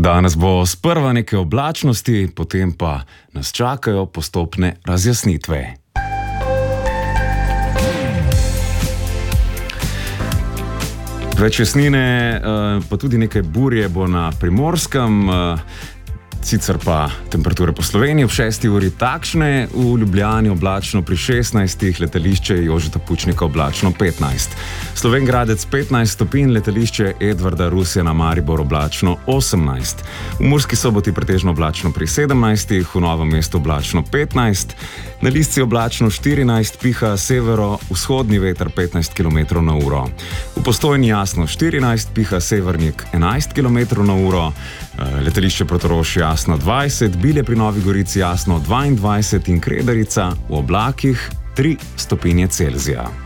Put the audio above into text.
Danes bo sprva nekaj oblačnosti, potem pa nas čakajo postopne razjasnitve. Več jasnine, pa tudi nekaj burje bo na Primorskem, sicer pa temperature po Sloveniji ob 6. uri takšne, v Ljubljani oblačno pri 16, letališče Jožeta Pučnika oblačno 15. Slovenj Gradec 15 stopinj, letališče Edvarda Rusjana Maribor oblačno 18. V Murski Soboti pretežno oblačno pri 17, v Novem mestu oblačno 15, na Lisci oblačno 14, piha severo-vzhodni veter 15 km/h. V Postojni jasno 14, piha severnik 11 km/h, letališče Portorož jasno 20, Bilje pri Novi Gorici jasno 22 in Kredarica v oblakih 3 stopinje Celzija.